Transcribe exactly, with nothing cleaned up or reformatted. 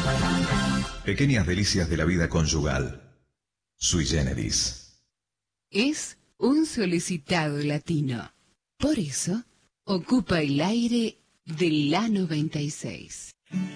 Pequeñas delicias de la vida conyugal. Sui generis. Es un solicitado latino. Por eso, ocupa el aire de la noventa y seis.